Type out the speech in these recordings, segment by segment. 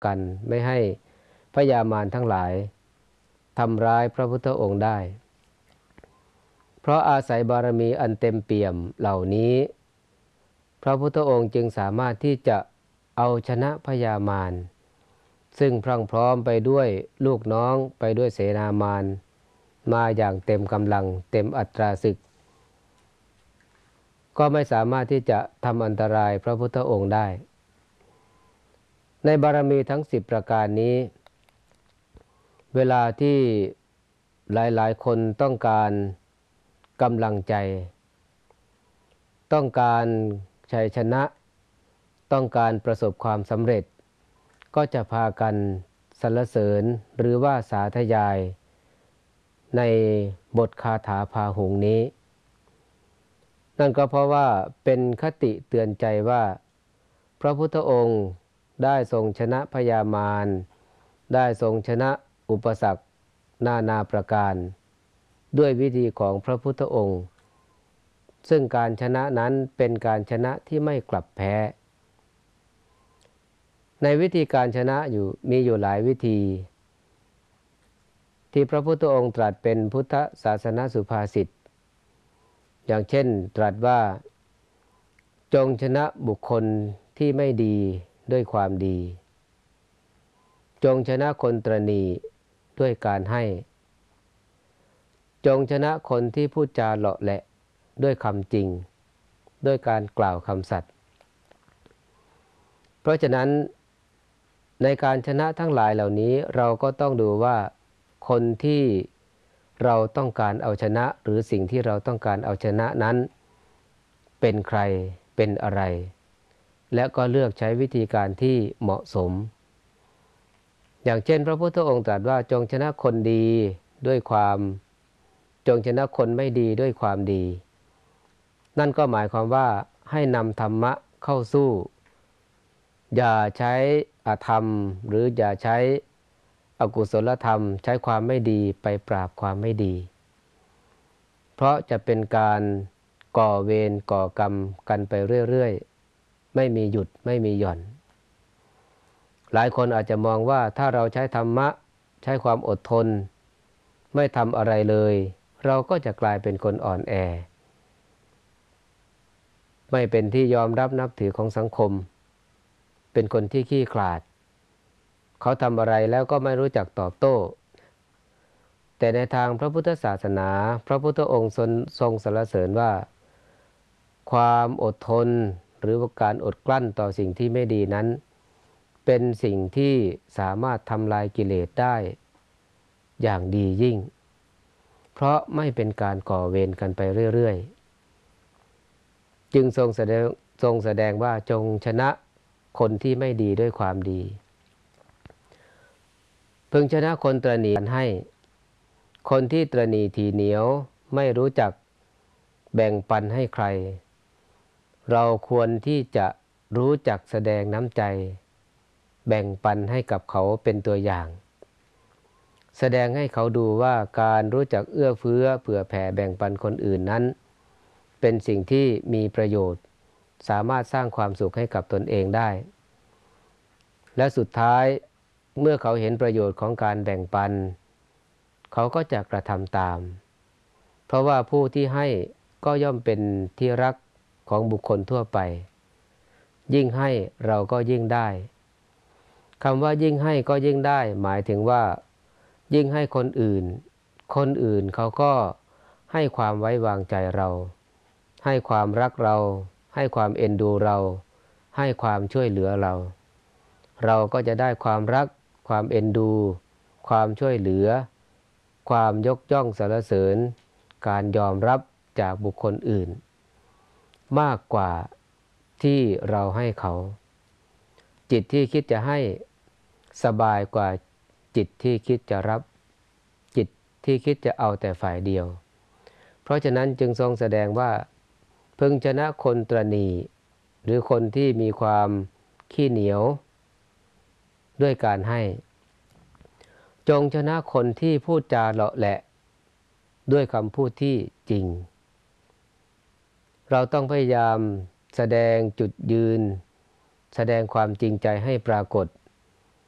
กันไม่ให้พญามารทั้งหลายทำร้ายพระพุทธองค์ได้เพราะอาศัยบารมีอันเต็มเปี่ยมเหล่านี้พระพุทธองค์จึงสามารถที่จะเอาชนะพญามารซึ่งพรั่งพร้อมไปด้วยลูกน้องไปด้วยเสนามารมาอย่างเต็มกำลังเต็มอัตราศึกก็ไม่สามารถที่จะทำอันตรายพระพุทธองค์ได้ในบารมีทั้ง10ประการนี้เวลาที่หลายๆคนต้องการกำลังใจต้องการชัยชนะต้องการประสบความสำเร็จก็จะพากันสรรเสริญหรือว่าสาธยายในบทคาถาพาหุงนี้นั่นก็เพราะว่าเป็นคติเตือนใจว่าพระพุทธองค์ได้ทรงชนะพญามารได้ทรงชนะอุปสรรคนาประการด้วยวิธีของพระพุทธองค์ซึ่งการชนะนั้นเป็นการชนะที่ไม่กลับแพ้ในวิธีการชนะมีอยู่หลายวิธีที่พระพุทธองค์ตรัสเป็นพุทธศาสนสุภาษิตอย่างเช่นตรัสว่าจงชนะบุคคลที่ไม่ดีด้วยความดีจงชนะคนตระหนี่ด้วยการให้จงชนะคนที่พูดจาเหลาะแหละด้วยคำจริงด้วยการกล่าวคำสัตย์เพราะฉะนั้นในการชนะทั้งหลายเหล่านี้เราก็ต้องดูว่าคนที่เราต้องการเอาชนะหรือสิ่งที่เราต้องการเอาชนะนั้นเป็นใครเป็นอะไรและก็เลือกใช้วิธีการที่เหมาะสมอย่างเช่นพระพุทธองค์ตรัสว่าจงชนะคนดีด้วยความจงชนะคนไม่ดีด้วยความดีนั่นก็หมายความว่าให้นำธรรมะเข้าสู้อย่าใช้อธรรมหรืออย่าใช้อกุศลธรรมใช้ความไม่ดีไปปราบความไม่ดีเพราะจะเป็นการก่อเวรก่อกรรมกันไปเรื่อยๆไม่มีหยุดไม่มีหย่อนหลายคนอาจจะมองว่าถ้าเราใช้ธรรมะใช้ความอดทนไม่ทำอะไรเลยเราก็จะกลายเป็นคนอ่อนแอไม่เป็นที่ยอมรับนับถือของสังคมเป็นคนที่ขี้ขลาดเขาทำอะไรแล้วก็ไม่รู้จักตอบโต้แต่ในทางพระพุทธศาสนาพระพุทธองค์ทรงสรรเสริญว่าความอดทนหรือการอดกลั้นต่อสิ่งที่ไม่ดีนั้นเป็นสิ่งที่สามารถทำลายกิเลสได้อย่างดียิ่งเพราะไม่เป็นการก่อเวรกันไปเรื่อยๆจึงทรงแสดงว่าจงชนะคนที่ไม่ดีด้วยความดีพึงชนะคนตระหนี่ให้คนที่ตระหนี่ถี่เหนียวไม่รู้จักแบ่งปันให้ใครเราควรที่จะรู้จักแสดงน้ำใจแบ่งปันให้กับเขาเป็นตัวอย่างแสดงให้เขาดูว่าการรู้จักเอื้อเฟื้อเผื่อแผ่แบ่งปันคนอื่นนั้นเป็นสิ่งที่มีประโยชน์สามารถสร้างความสุขให้กับตนเองได้และสุดท้ายเมื่อเขาเห็นประโยชน์ของการแบ่งปันเขาก็จะกระทำตามเพราะว่าผู้ที่ให้ก็ย่อมเป็นที่รักของบุคคลทั่วไปยิ่งให้เราก็ยิ่งได้คำว่ายิ่งให้ก็ยิ่งได้หมายถึงว่ายิ่งให้คนอื่นเขาก็ให้ความไว้วางใจเราให้ความรักเราให้ความเอ็นดูเราให้ความช่วยเหลือเราก็จะได้ความรักความเอ็นดูความช่วยเหลือความยกย่องสรรเสริญการยอมรับจากบุคคลอื่นมากกว่าที่เราให้เขาจิตที่คิดจะให้สบายกว่าจิตที่คิดจะรับจิตที่คิดจะเอาแต่ฝ่ายเดียวเพราะฉะนั้นจึงทรงแสดงว่าพึงชนะคนตระหนี่หรือคนที่มีความขี้เหนียวด้วยการให้จงชนะคนที่พูดจาเลาะแหละด้วยคำพูดที่จริงเราต้องพยายามแสดงจุดยืนแสดงความจริงใจให้ปรากฏ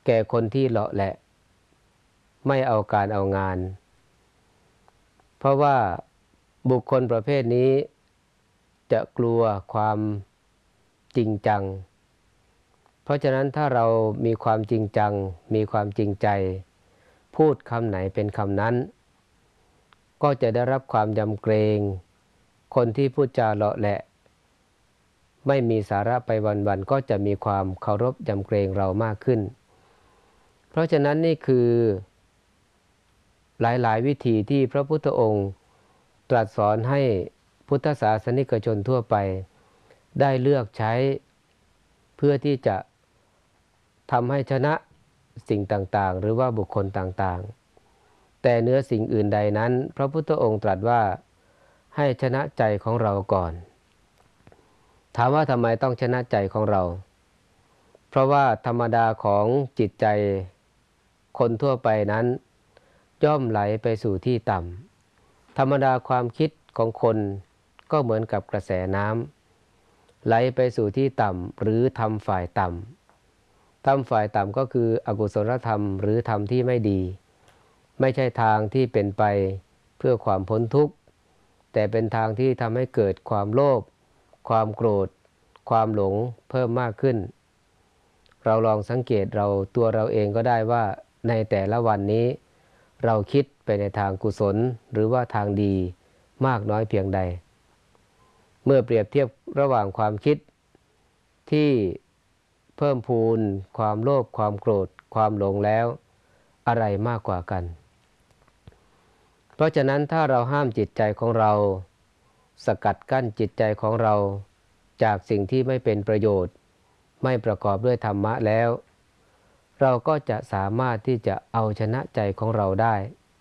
แก่คนที่เลาะแหละไม่เอาการเอางานเพราะว่าบุคคลประเภทนี้จะกลัวความจริงจังเพราะฉะนั้นถ้าเรามีความจริงจังมีความจริงใจพูดคำไหนเป็นคำนั้นก็จะได้รับความยำเกรงคนที่พูดจาเลาะแหละไม่มีสาระไปวันๆก็จะมีความเคารพยำเกรงเรามากขึ้นเพราะฉะนั้นนี่คือหลายๆวิธีที่พระพุทธองค์ตรัสสอนให้พุทธศาสนิกชนทั่วไปได้เลือกใช้เพื่อที่จะทำให้ชนะสิ่งต่างๆหรือว่าบุคคลต่างๆแต่เนื้อสิ่งอื่นใดนั้นพระพุทธองค์ตรัสว่าให้ชนะใจของเราก่อนถามว่าทำไมต้องชนะใจของเราเพราะว่าธรรมดาของจิตใจคนทั่วไปนั้นย่อมไหลไปสู่ที่ต่ำธรรมดาความคิดของคนก็เหมือนกับกระแสน้ำไหลไปสู่ที่ต่ำหรือทำฝ่ายต่ำทำฝ่ายต่ำก็คืออกุศลธรรมหรือธรรมที่ไม่ดีไม่ใช่ทางที่เป็นไปเพื่อความพ้นทุกข์แต่เป็นทางที่ทำให้เกิดความโลภความโกรธความหลงเพิ่มมากขึ้นเราลองสังเกตตัวเราเองก็ได้ว่าในแต่ละวันนี้เราคิดไปในทางกุศลหรือว่าทางดีมากน้อยเพียงใดเมื่อเปรียบเทียบระหว่างความคิดที่เพิ่มพูนความโลภความโกรธความหลงแล้วอะไรมากกว่ากันเพราะฉะนั้นถ้าเราห้ามจิตใจของเราสกัดกั้นจิตใจของเราจากสิ่งที่ไม่เป็นประโยชน์ไม่ประกอบด้วยธรรมะแล้วเราก็จะสามารถที่จะเอาชนะใจของเราได้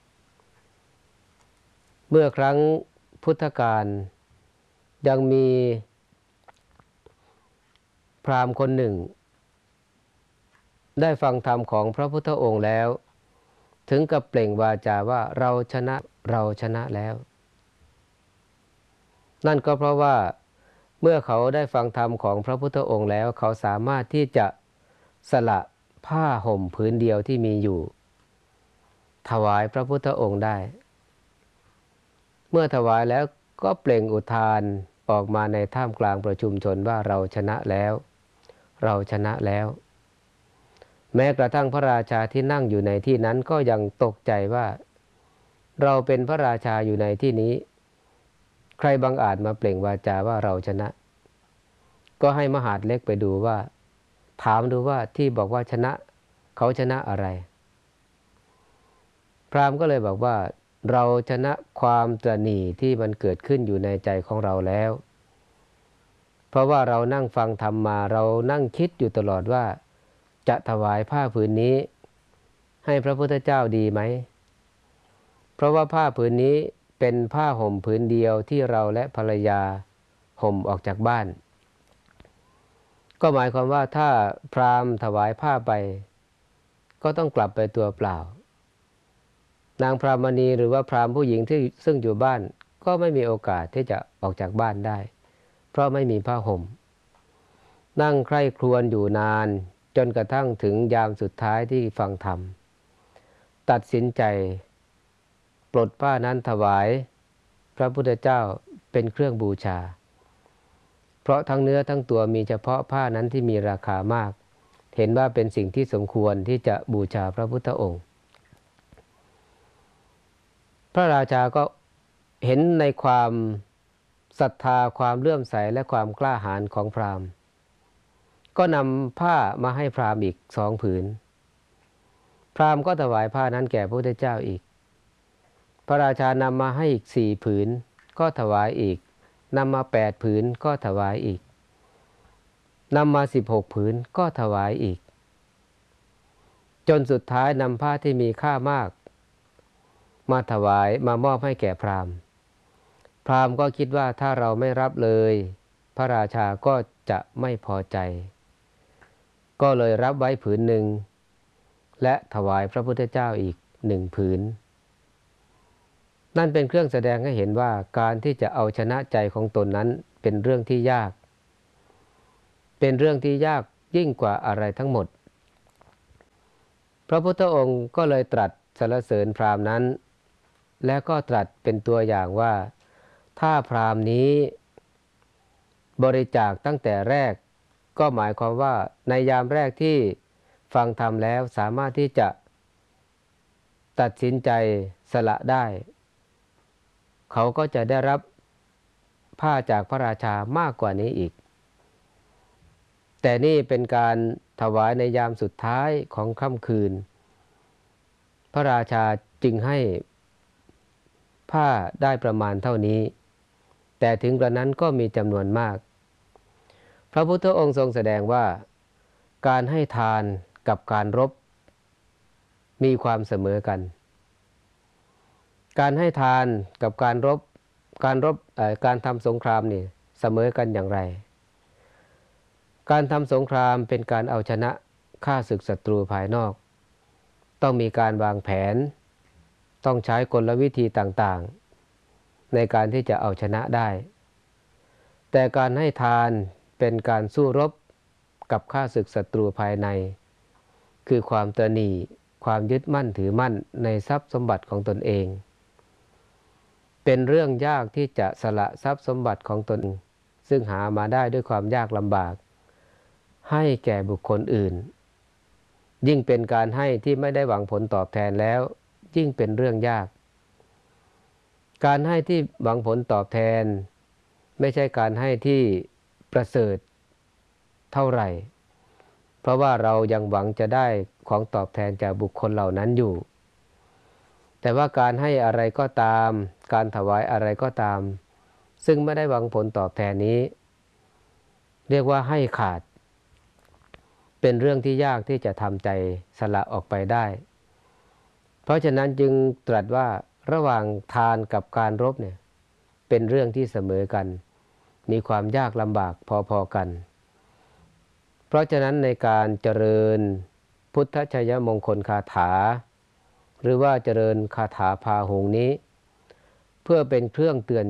เมื่อครั้งพุทธกาลยังมีพราหมณ์คนหนึ่งได้ฟังธรรมของพระพุทธองค์แล้วถึงกับเปล่งวาจาว่าเราชนะแล้วนั่นก็เพราะว่าเมื่อเขาได้ฟังธรรมของพระพุทธองค์แล้วเขาสามารถที่จะสละผ้าห่มผืนเดียวที่มีอยู่ถวายพระพุทธองค์ได้เมื่อถวายแล้วก็เปล่งอุทานออกมาในท่ามกลางประชุมชนว่าเราชนะแล้วแม้กระทั่งพระราชาที่นั่งอยู่ในที่นั้นก็ยังตกใจว่าเราเป็นพระราชาอยู่ในที่นี้ใครบังอาจมาเปล่งวาจาว่าเราชนะก็ให้มหาดเล็กไปดูว่าถามดูว่าที่บอกว่าชนะเขาชนะอะไรพราหมณ์ก็เลยบอกว่าเราชนะความตระหนี่ที่มันเกิดขึ้นอยู่ในใจของเราแล้วเพราะว่าเรานั่งฟังธรรมมาเรานั่งคิดอยู่ตลอดว่าจะถวายผ้าผืนนี้ให้พระพุทธเจ้าดีไหมเพราะว่าผ้าผืนนี้เป็นผ้าห่มผืนเดียวที่เราและภรรยาห่มออกจากบ้านก็หมายความว่าถ้าพราหมณ์ถวายผ้าไปก็ต้องกลับไปตัวเปล่านางพรามณีหรือว่าพราหมณ์ผู้หญิงที่ซึ่งอยู่บ้านก็ไม่มีโอกาสที่จะออกจากบ้านได้เพราะไม่มีผ้าห่มนั่งใคร่ครวญอยู่นานจนกระทั่งถึงยามสุดท้ายที่ฟังธรรมตัดสินใจปลดผ้านั้นถวายพระพุทธเจ้าเป็นเครื่องบูชาเพราะทั้งเนื้อทั้งตัวมีเฉพาะผ้านั้นที่มีราคามากเห็นว่าเป็นสิ่งที่สมควรที่จะบูชาพระพุทธองค์พระราชาก็เห็นในความศรัทธาความเลื่อมใสและความกล้าหาญของพราหมณ์ก็นำผ้ามาให้พราหมณ์อีก2 ผืนพราหมณ์ก็ถวายผ้านั้นแก่พระพุทธเจ้าอีกพระราชานำมาให้อีก4 ผืนก็ถวายอีกนำมา8 ผืนก็ถวายอีกนำมา16 ผืนก็ถวายอีกจนสุดท้ายนำผ้าที่มีค่ามากมาถวายมามอบให้แก่พราหมณ์พราหมณ์ก็คิดว่าถ้าเราไม่รับเลยพระราชาก็จะไม่พอใจก็เลยรับไว้ผืนหนึ่งและถวายพระพุทธเจ้าอีก1 ผืนนั่นเป็นเครื่องแสดงให้เห็นว่าการที่จะเอาชนะใจของตนนั้นเป็นเรื่องที่ยากยิ่งกว่าอะไรทั้งหมดระพุทธองค์ก็เลยตรัสสรรเสริญพราหมณ์นั้น และก็ตรัสเป็นตัวอย่างว่าถ้าพราหมณ์นี้บริจาคตั้งแต่แรกก็หมายความว่าในยามแรกที่ฟังธรรมแล้วสามารถที่จะตัดสินใจสละได้เขาก็จะได้รับผ้าจากพระราชามากกว่านี้อีกแต่นี่เป็นการถวายในยามสุดท้ายของค่ำคืนพระราชาจึงให้ผ้าได้ประมาณเท่านี้แต่ถึงกระนั้นก็มีจำนวนมากพระพุทธองค์ทรงแสดงว่าการให้ทานกับการรบมีความเสมอกันการให้ทานกับการทำสงครามนี่เสมอกันอย่างไรการทำสงครามเป็นการเอาชนะฆ่าศึกศัตรูภายนอกต้องมีการวางแผนต้องใช้กลวิธีต่างๆในการที่จะเอาชนะได้แต่การให้ทานเป็นการสู้รบกับฆ่าศึกศัตรูภายในคือความตระหนี่ความยึดมั่นถือมั่นในทรัพย์สมบัติของตนเองเป็นเรื่องยากที่จะสละทรัพย์สมบัติของตนซึ่งหามาได้ด้วยความยากลำบากให้แก่บุคคลอื่นยิ่งเป็นการให้ที่ไม่ได้หวังผลตอบแทนแล้วยิ่งเป็นเรื่องยากการให้ที่หวังผลตอบแทนไม่ใช่การให้ที่ประเสริฐเท่าไหร่เพราะว่าเรายังหวังจะได้ของตอบแทนจากบุคคลเหล่านั้นอยู่แต่ว่าการให้อะไรก็ตามการถวายอะไรก็ตามซึ่งไม่ได้หวังผลตอบแทนนี้เรียกว่าให้ขาดเป็นเรื่องที่ยากที่จะทำใจสละออกไปได้เพราะฉะนั้นจึงตรัสว่าระหว่างทานกับการรบเนี่ยเป็นเรื่องที่เสมอกันมีความยากลำบากพอๆกันเพราะฉะนั้นในการเจริญพุทธชัยมงคลคาถาหรือว่าเจริญคาถาพาหุงนี้เพื่อเป็นเครื่องเตือน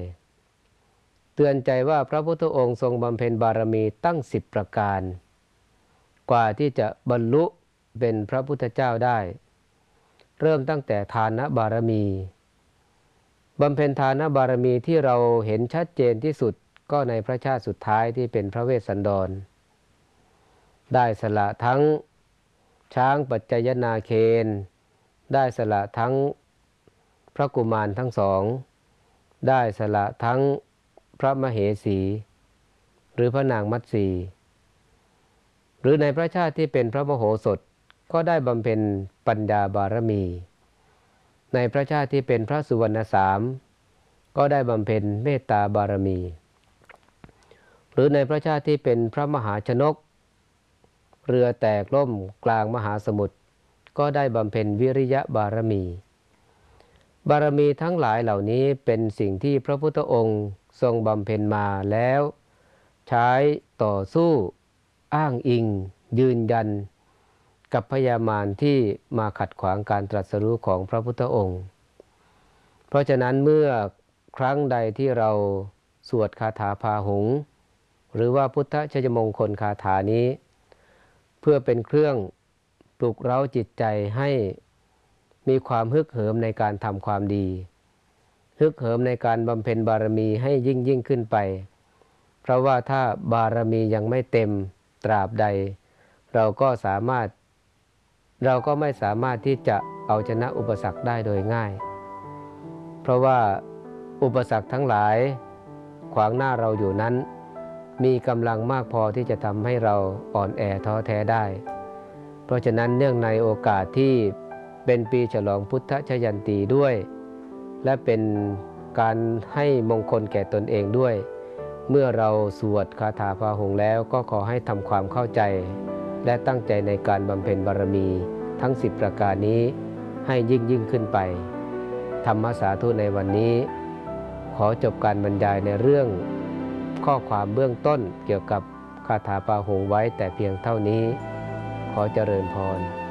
ใจว่าพระพุทธองค์ทรงบำเพ็ญบารมีตั้ง10ประการกว่าที่จะบรรลุเป็นพระพุทธเจ้าได้เริ่มตั้งแต่ทานบารมีบำเพ็ญทานบารมีที่เราเห็นชัดเจนที่สุดก็ในพระชาติสุดท้ายที่เป็นพระเวสสันดรได้สละทั้งช้างปัจจยนาเคนได้สละทั้งพระกุมารทั้งสองได้สละทั้งพระมเหสีหรือพระนางมัตสีหรือในพระชาติที่เป็นพระมโหสถก็ได้บำเพ็ญปัญญาบารมีในพระชาติที่เป็นพระสุวรรณสามก็ได้บำเพ็ญเมตตาบารมีหรือในพระชาติที่เป็นพระมหาชนกเรือแตกล่มกลางมหาสมุทรก็ได้บำเพ็ญวิริยะบารมีบารมีทั้งหลายเหล่านี้เป็นสิ่งที่พระพุทธองค์ทรงบำเพ็ญมาแล้วใช้ต่อสู้อ้างอิงยืนยันกับพญามารที่มาขัดขวางการตรัสรู้ของพระพุทธองค์เพราะฉะนั้นเมื่อครั้งใดที่เราสวดคาถาพาหุงหรือว่าพุทธชัยมงคลคาถานี้เพื่อเป็นเครื่องปลุกเร้าจิตใจให้มีความฮึกเหิมในการทำความดีฮึกเหิมในการบำเพ็ญบารมีให้ยิ่งขึ้นไปเพราะว่าถ้าบารมียังไม่เต็มตราบใดเราก็ไม่สามารถที่จะเอาชนะอุปสรรคได้โดยง่ายเพราะว่าอุปสรรคทั้งหลายขวางหน้าเราอยู่นั้นมีกำลังมากพอที่จะทำให้เราอ่อนแอท้อแท้ได้เพราะฉะนั้นเนื่องในโอกาสที่เป็นปีฉลองพุทธชยันตีด้วยและเป็นการให้มงคลแก่ตนเองด้วยเมื่อเราสวดคาถาพาหุงแล้วก็ขอให้ทำความเข้าใจและตั้งใจในการบำเพ็ญบารมีทั้ง10ประการนี้ให้ยิ่งขึ้นไปธรรมสาธุในวันนี้ขอจบการบรรยายในเรื่องข้อความเบื้องต้นเกี่ยวกับคาถาพาหุงไว้แต่เพียงเท่านี้ขอเจริญพร